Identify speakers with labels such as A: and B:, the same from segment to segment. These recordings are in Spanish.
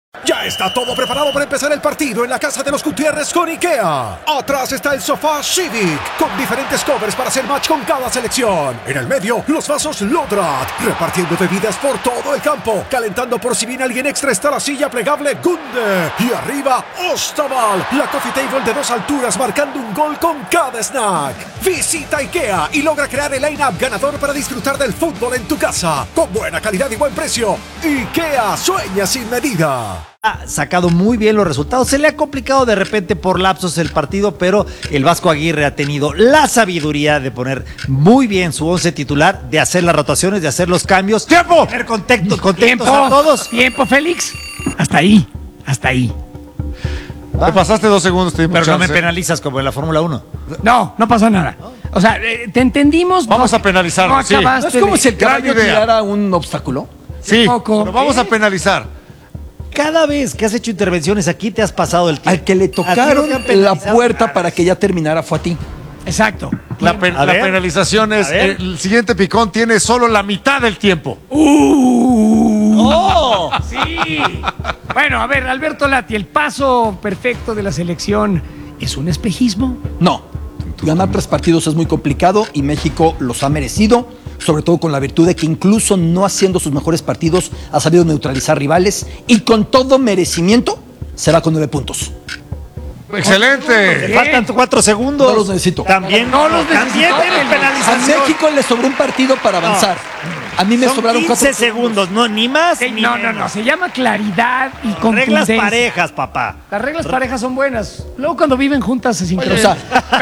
A: Ya está todo preparado para empezar el partido en la casa de los Gutiérrez con IKEA. Atrás está el sofá Civic, con diferentes covers para hacer match con cada selección. En el medio, los vasos Lodrat, repartiendo bebidas por todo el campo. Calentando por si viene alguien extra está la silla plegable Gunde. Y arriba, Ostaval, la coffee table de 2 alturas marcando un gol con cada snack. Visita IKEA y logra crear el line-up ganador para disfrutar del fútbol en tu casa. Con buena calidad y buen precio. IKEA sueña sin medida.
B: Ha sacado muy bien los resultados. Se le ha complicado de repente por lapsos el partido, pero el Vasco Aguirre ha tenido la sabiduría de poner muy bien su 11 titular, de hacer las rotaciones, de hacer los cambios.
C: ¡Tiempo!
B: Tener contentos a todos.
C: Tiempo, Félix. Hasta ahí.
D: Te pasaste 2 segundos, te di
B: Pero
D: mucha
B: no me
D: chance.
B: penalizas como en la Fórmula 1.
C: No pasa nada. O sea, te entendimos.
D: Vamos a penalizarlo,
C: No
D: sí.
C: acabaste
E: ¿No es como
C: de-
E: si el
D: gran
E: caballo
D: idea.
E: tirara un obstáculo?
D: Sí,
C: Poco.
D: pero vamos a penalizar.
B: Cada vez que has hecho intervenciones aquí te has pasado el tiempo.
E: Al que le
B: A ti no
E: tocaron
B: te han
E: la
B: penalizado.
E: puerta para que ya terminara fue a ti.
C: Exacto.
D: La
B: A ver.
D: penalización es,
B: A ver.
D: el siguiente picón tiene solo la mitad del tiempo.
B: ¡Oh!
C: Sí. Bueno, a ver, Alberto Lati, el paso perfecto de la selección es un espejismo.
E: No. Ganar 3 partidos es muy complicado y México los ha merecido, sobre todo con la virtud de que incluso no haciendo sus mejores partidos ha sabido neutralizar rivales y con todo merecimiento se va con 9 puntos.
B: Te
D: ¡Excelente!
B: faltan 4 segundos.
E: No los necesito.
B: También
C: No los
B: También
C: necesito,
B: tienes
C: Félix.
E: A
B: penalización.
E: México le sobró un partido para avanzar. A mí me
B: Son
E: sobraron
B: 15
E: 4
B: segundos, no, ni más ni
C: No,
B: menos.
C: se llama claridad y
B: Reglas
C: contundencia.
B: parejas, papá.
C: Las reglas parejas son buenas. Luego cuando viven juntas se sincronizan.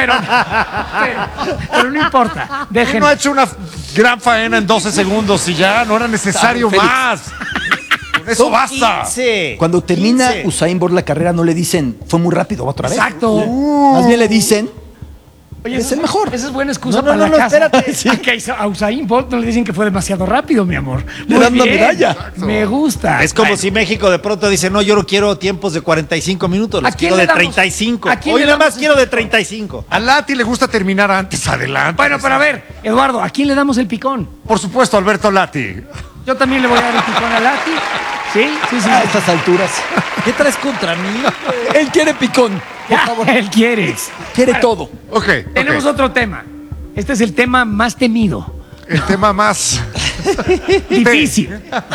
C: Pero no importa. Dejen.
D: No ha hecho una gran faena en 12 segundos y ya no era necesario
E: Félix.
D: más. Con eso
B: Son
D: basta.
B: 15.
E: Cuando termina
B: 15.
E: Usain Bolt la carrera no le dicen, fue muy rápido, va otra vez.
C: Exacto.
E: Más bien le dicen,
C: Oye,
E: es el mejor.
C: Esa es buena excusa
B: No, no,
C: para
B: no,
C: la casa.
B: espérate.
C: Sí. A Usain Bolt no le dicen que fue demasiado rápido, mi amor.
E: Le
C: Muy
E: dan una
C: bien.
E: medalla.
C: Me gusta.
B: Es como
C: Bueno,
B: si México de pronto dice, no, yo no quiero tiempos de 45 minutos, los
C: ¿A quién
B: quiero
C: le
B: de
C: damos?
B: 35.
C: ¿A quién
B: Hoy
C: le
B: nada más
C: damos
B: quiero de 35.
D: A Lati le gusta terminar antes, adelante.
C: Bueno, pero a ver, Eduardo, ¿a quién le damos el picón?
D: Por supuesto, Alberto Lati.
C: Yo también le voy a dar el picón a Lati. Sí.
E: A estas alturas.
B: ¿Qué traes contra mí?
E: Él quiere picón. Por favor.
C: Él quiere.
E: Quiere todo.
D: Ok.
C: Tenemos
D: ok.
C: otro tema. Este es el tema más temido.
D: El tema más.
C: Difícil.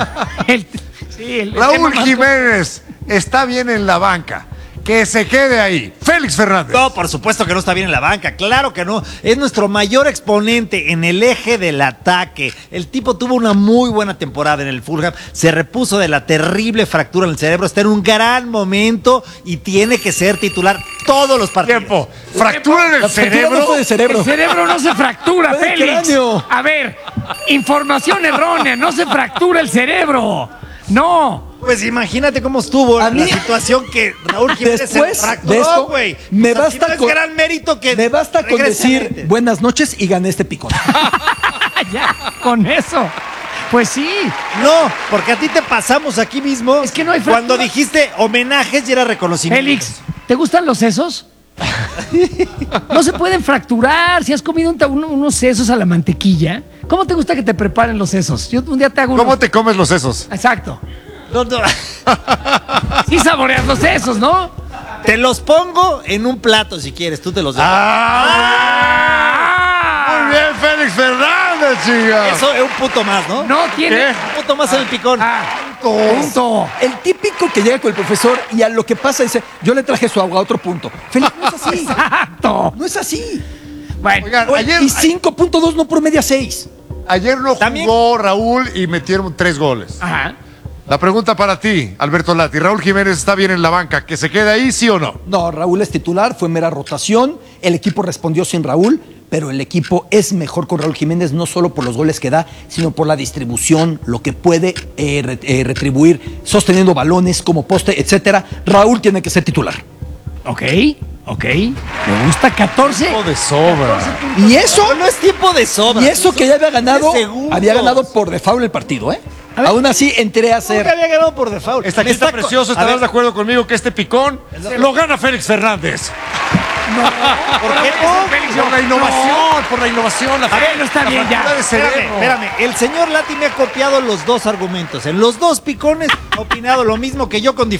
C: El tema
D: Raúl
C: más-
D: Jiménez está bien en la banca. Que se quede ahí. Félix Fernández.
B: No, por supuesto que no está bien en la banca, claro que no. Es nuestro mayor exponente en el eje del ataque. El tipo tuvo una muy buena temporada en el Fulham, se repuso de la terrible fractura en el cerebro, está en un gran momento y tiene que ser titular todos los partidos.
D: Tiempo. Fractura en el
E: La fractura
D: cerebro.
E: no fue de cerebro.
C: El cerebro no se fractura,
E: Fue de
C: Félix.
E: cráneo.
C: A ver, información errónea, no se fractura el cerebro. No.
B: Pues imagínate cómo estuvo
E: A
B: la
E: mí-
B: situación que Raúl Jiménez
E: Después
B: se
E: de
B: fracturó,
E: esto,
B: güey.
E: me
B: O sea,
E: basta
B: si no es
E: con-
B: gran mérito que
E: Me basta con
B: regrese
E: decir
B: antes.
E: buenas noches y gané este picón.
C: Ya, con eso. Pues sí.
B: No, porque a ti te pasamos aquí mismo.
C: Es que no hay
B: Cuando
C: fractura.
B: dijiste homenajes y era reconocimiento.
C: Félix, ¿te gustan los sesos? No se pueden fracturar. Si has comido unos sesos a la mantequilla, ¿cómo te gusta que te preparen los sesos? Yo un día te hago
D: ¿Cómo
C: unos-
D: te comes los sesos?
C: Exacto.
B: No, no.
C: Sí saboreas los sesos, ¿no?
B: Te los pongo en un plato si quieres, tú te los das.
D: Muy bien, Félix Fernández, chica.
B: Eso es un punto más, ¿no?
C: No tiene.
D: ¿Qué?
B: Un punto más en el picón.
C: Punto.
E: El típico que llega con el profesor y a lo que pasa dice, yo le traje su agua a otro punto. Felipe, no es así.
C: Exacto.
E: No es así.
C: Bueno,
D: Oigan,
E: Oye, y 5.2 no promedia 6.
D: ayer no
B: También-
D: jugó Raúl y metieron 3 goles.
C: ajá.
D: La pregunta para ti, Alberto Lati. Raúl Jiménez está bien en la banca. ¿Que se quede ahí, sí o no?
E: No, Raúl es titular, fue mera rotación. El equipo respondió sin Raúl, pero el equipo es mejor con Raúl Jiménez, no solo por los goles que da, sino por la distribución, lo que puede retribuir, sosteniendo balones como poste, etcétera. Raúl tiene que ser titular.
C: Ok. Me gusta 14.
D: Tiempo de sobra.
E: Y eso,
B: No es tiempo de sobra.
E: y eso que ya había ganado,
B: 3 segundos.
E: había ganado por default el partido, ¿eh?
C: A ver.
E: Aún así entré a hacer.
B: Nunca había ganado por default.
D: Está
B: Me
D: aquí está
B: co-
D: precioso.
B: A
D: ¿Estarás
B: ver,
D: de acuerdo conmigo que este picón lo gana Félix Fernández?
B: ¿Por qué no?
C: Félix,
D: Por la innovación, por la innovación. La
C: A ver, no está bien ya.
D: fractura de cerebro.
B: Espérame. El señor Lati me ha copiado los dos argumentos. En los dos picones ha opinado lo mismo que yo con